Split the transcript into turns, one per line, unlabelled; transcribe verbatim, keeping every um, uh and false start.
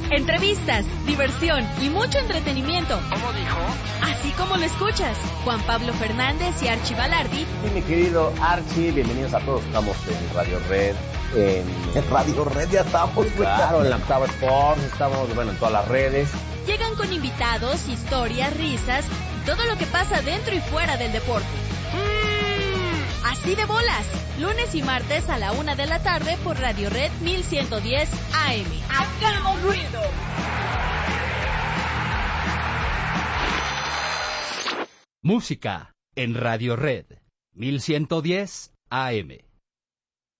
Entrevistas, diversión y mucho entretenimiento.
¿Cómo dijo?
Así como lo escuchas. Juan Pablo Fernández y Archie Balardi.
Sí, mi querido Archie, bienvenidos a todos. Estamos en Radio Red. En,
en Radio Red ya estamos.
Claro, en la Octava Sports, estamos, bueno, en todas las redes.
Llegan con invitados, historias, risas y todo lo que pasa dentro y fuera del deporte. Mm, así de bolas. Lunes y martes a la una de la tarde por Radio Red mil ciento diez A M. ¡Hagamos ruido!
Música en Radio Red mil ciento diez A M.